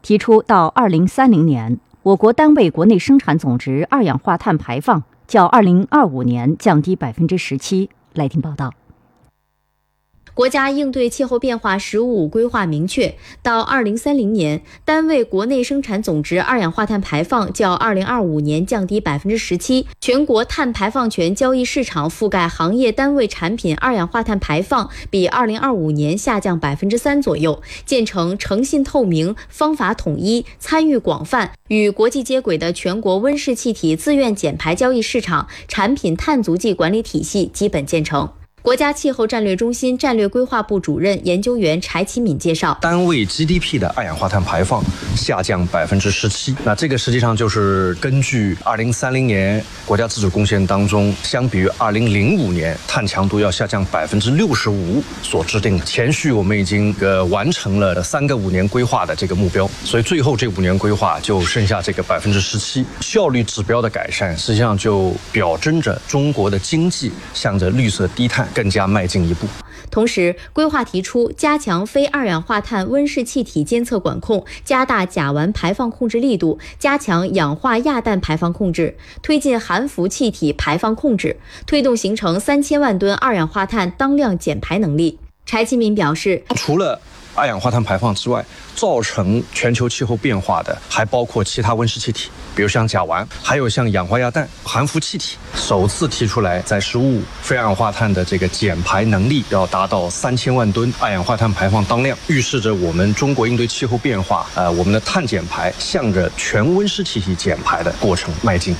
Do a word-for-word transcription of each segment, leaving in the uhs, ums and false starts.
提出到二零三零年，我国单位国内生产总值二氧化碳排放较二零二五年降低百分之十七。来听报道。 国家应对气候变化“十五五”规划明确，到二零三零年，单位国内生产总值二氧化碳排放较二零二五年降低百分之十七。全国碳排放权交易市场覆盖行业单位产品二氧化碳排放比二零二五年下降百分之三左右，建成诚信透明、方法统一、参与广泛、与国际接轨的全国温室气体自愿减排交易市场产品碳足迹管理体系基本建成。国家气候战略中心战略规划部主任研究员柴其敏介绍， 单位 G D P 的二氧化碳排放下降百分之十七，那这个实际上就是根据二零三零年国家自主贡献当中，相比于二零零五年碳强度要下降百分之六十五所制定的。前续我们已经呃完成了三个五年规划的这个目标，所以最后这五年规划就剩下这个百分之十七。效率指标的改善，实际上就表征着中国的经济向着绿色低碳更加迈进一步。 同时，规划提出加强非二氧化碳温室气体监测管控，加大甲烷排放控制力度，加强氧化亚氮排放控制，推进含氟气体排放控制，推动形成三千万吨二氧化碳当量减排能力。柴其敏表示， 除了二氧化碳排放之外，造成全球气候变化的还包括其他温室气体，比如像甲烷，还有像氧化亚氮、含氟气体。首次提出来，在十五非二氧化碳的这个减排能力要达到三千万吨二氧化碳排放当量，预示着我们中国应对气候变化，呃，我们的碳减排向着全温室气体减排的过程迈进。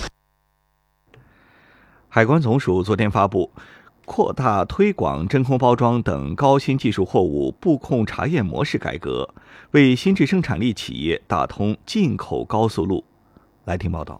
海关总署昨天发布扩大推广真空包装等高新技术货物布控查验模式改革，为新质生产力企业打通进口高速路。来听报道。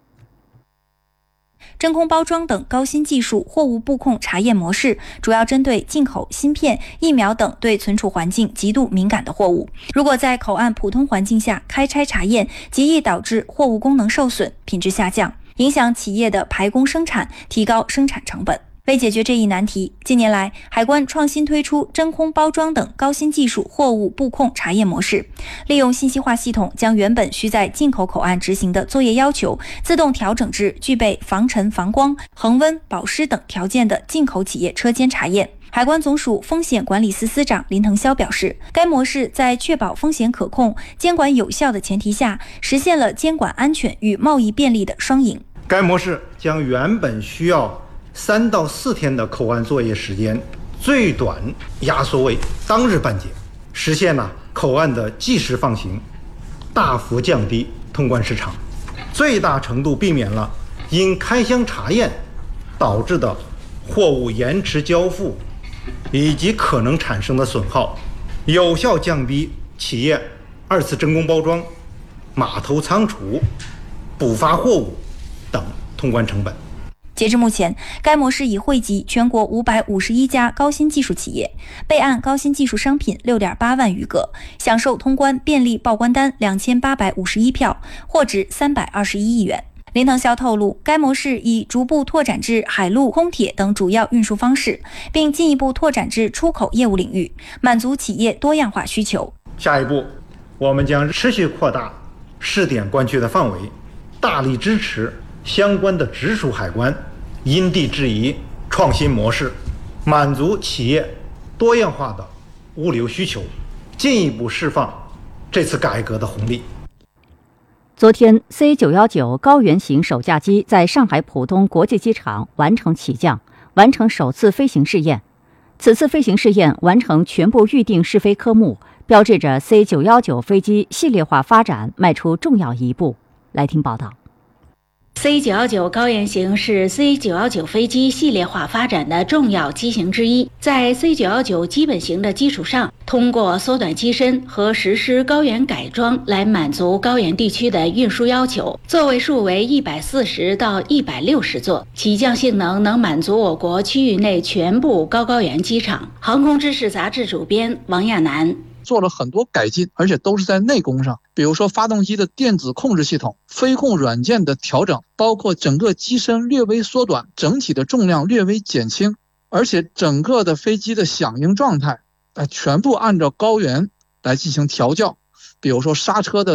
真空包装等高新技术货物布控查验模式主要针对进口芯片、疫苗等对存储环境极度敏感的货物，如果在口岸普通环境下开拆查验，极易导致货物功能受损、品质下降，影响企业的排工生产，提高生产成本。为解决这一难题，近年来海关创新推出真空包装等高新技术货物布控查验模式，利用信息化系统将原本需在进口口岸执行的作业要求自动调整至具备防尘、防光、恒温、保湿等条件的进口企业车间查验。海关总署风险管理司司长林腾霄表示，该模式在确保风险可控、监管有效的前提下，实现了监管安全与贸易便利的双赢。 该模式将原本需要三到四天的口岸作业时间，最短压缩为当日办结，实现了口岸的即时放行，大幅降低通关时长，最大程度避免了因开箱查验导致的货物延迟交付以及可能产生的损耗，有效降低企业二次真空包装、码头仓储、补发货物等通关成本。 截至目前，该模式已惠及全国五百五十一家高新技术企业，备案高新技术商品 六点八万余个，享受通关便利报关单两千八百五十一票，货值三百二十一亿元。林腾霄透露，该模式已逐步拓展至海陆空铁等主要运输方式，并进一步拓展至出口业务领域，满足企业多样化需求。 下一步，我们将持续扩大试点关区的范围，大力支持相关的直属海关因地制宜创新模式，满足企业多样化的物流需求，进一步释放这次改革的红利。 昨天 C 九一九 高原型首架机在上海浦东国际机场完成起降，完成首次飞行试验。此次飞行试验完成全部预定试飞科目，标志着 C 九一九 飞机系列化发展迈出重要一步。来听报道。 C 九一九 高原型是 C 九一九 飞机系列化发展的重要机型之一，在 C 九一九 基本型的基础上，通过缩短机身和实施高原改装来满足高原地区的运输要求。座位数为一百四十到一百六十座，起降性能能满足我国区域内全部高高原机场。航空知识杂志主编王亚楠做了很多改进，而且都是在内功上，比如说发动机的电子控制系统、飞控软件的调整，包括整个机身略微缩短，整体的重量略微减轻，而且整个的飞机的响应状态，呃，全部按照高原来进行调教，比如说刹车的